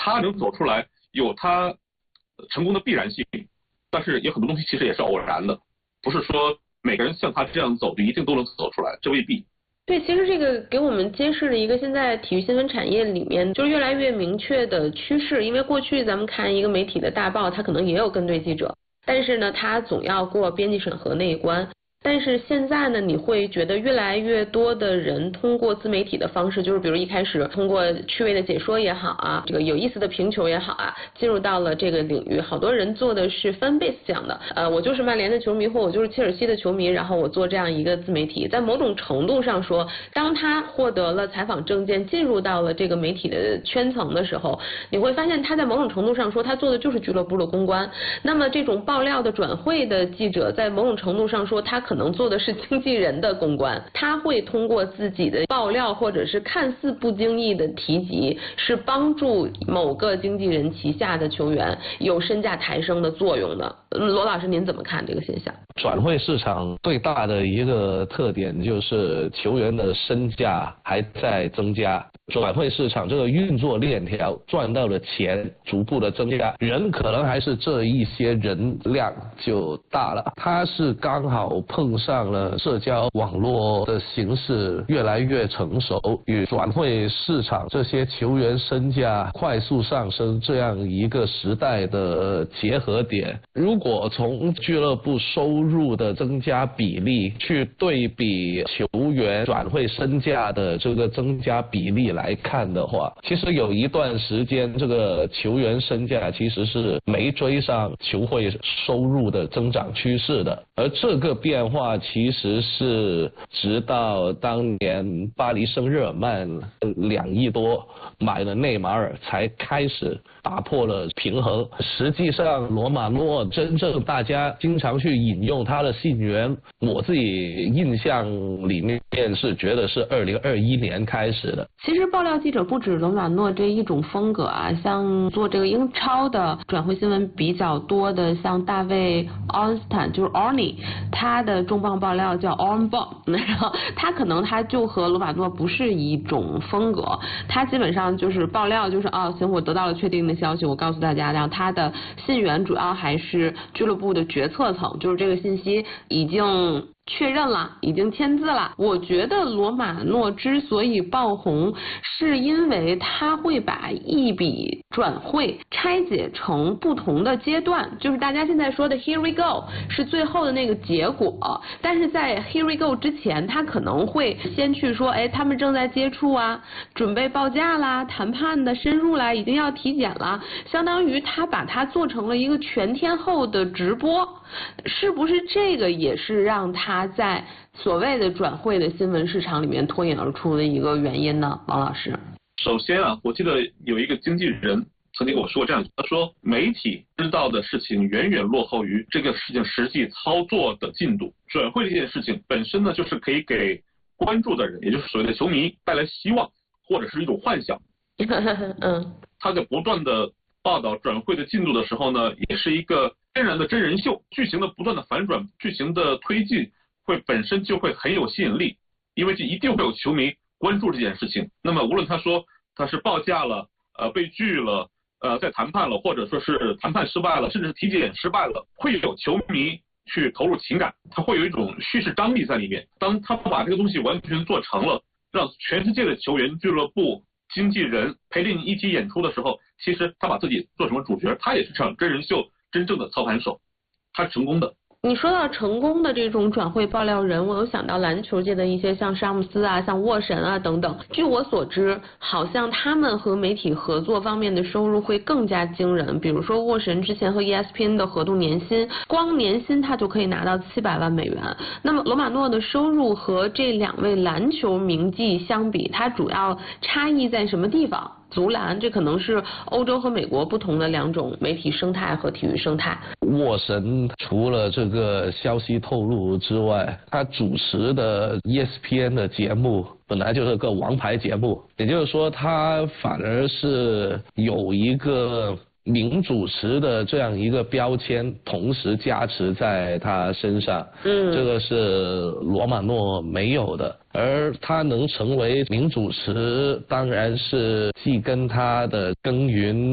他能走出来有他成功的必然性，但是有很多东西其实也是偶然的，不是说每个人像他这样走就一定都能走出来，这未必。 对，其实这个给我们揭示了一个现在体育新闻产业里面就是越来越明确的趋势。因为过去咱们看一个媒体的大报，它可能也有跟队记者，但是呢，它总要过编辑审核那一关。但是现在呢，你会觉得越来越多的人通过自媒体的方式，就是比如一开始通过趣味的解说也好啊，这个有意思的评球也好啊，进入到了这个领域。好多人做的是 fan base 讲的，我就是曼联的球迷，或我就是切尔西的球迷，然后我做这样一个自媒体。在某种程度上说，当他获得了采访证件，进入到了这个媒体的圈层的时候，你会发现他在某种程度上说，他做的就是俱乐部的公关。那么这种爆料的转会的记者，在某种程度上说，他可能做的是经纪人的公关，他会通过自己的爆料或者是看似不经意的提及，是帮助某个经纪人旗下的球员有身价抬升的作用的。罗老师您怎么看这个现象？ 转会市场最大的一个特点就是球员的身价还在增加，转会市场这个运作链条赚到的钱逐步的增加，人可能还是这一些人量就大了。它是刚好碰上了社交网络的形式越来越成熟，与转会市场这些球员身价快速上升这样一个时代的结合点。如果从俱乐部收入的增加比例去对比球员转会身价的这个增加比例来看的话，其实有一段时间这个球员身价其实是没追上球会收入的增长趋势的，而这个变化其实是直到当年巴黎圣日耳曼2亿多买了内马尔才开始打破了平衡。实际上罗马诺真正大家经常去引用他的信源，我自己印象里面是觉得是2021年开始的。 其实爆料记者不止罗马诺这一种风格啊，像做这个英超的转会新闻比较多的，像大卫奥恩斯坦就是 Orny， 他的重磅爆料叫 Orn Bomb， 然后他可能他就和罗马诺不是一种风格，他基本上就是爆料就是行，我得到了确定的消息，我告诉大家，然后他的信源主要还是俱乐部的决策层，就是这个信息已经确认了，已经签字了。我觉得罗马诺之所以爆红，是因为他会把一笔转会拆解成不同的阶段，就是大家现在说的 Here we go 是最后的那个结果，但是在 Here we go 之前，他可能会先去说，他们正在接触啊，准备报价啦，谈判的深入啦，已经要体检啦，相当于他把它做成了一个全天候的直播。是不是这个也是让他在所谓的转会的新闻市场里面脱颖而出的一个原因呢？王老师， 首先啊，我记得有一个经纪人曾经跟我说过这样，他说媒体知道的事情远远落后于这个事情实际操作的进度。转会这件事情本身呢，就是可以给关注的人，也就是所谓的球迷带来希望或者是一种幻想。他在不断的报道转会的进度的时候呢，也是一个天然的真人秀，剧情的不断的反转，剧情的推进会本身就会很有吸引力，因为这一定会有球迷关注这件事情。那么无论他说他是报价了，被拒了，在谈判了，或者说是谈判失败了，甚至是体检失败了，会有球迷去投入情感，他会有一种叙事张力在里面。当他把这个东西完全做成了，让全世界的球员、俱乐部、经纪人陪着你一起演出的时候，其实他把自己做成了主角，他也是场真人秀真正的操盘手，他是成功的。 你说到成功的这种转会爆料人，我有想到篮球界的一些像詹姆斯啊、像沃神啊等等。据我所知，好像他们和媒体合作方面的收入会更加惊人。比如说沃神之前和 ESPN 的合同年薪，光年薪他就可以拿到700万美元。那么罗马诺的收入和这两位篮球名记相比，它主要差异在什么地方？足篮，这可能是欧洲和美国不同的两种媒体生态和体育生态。 沃神除了这个消息透露之外，他主持的 ESPN 的节目本来就是个王牌节目，也就是说他反而是有一个名主持的这样一个标签同时加持在他身上，这个是罗马诺没有的。而他能成为名主持，当然是既跟他的耕耘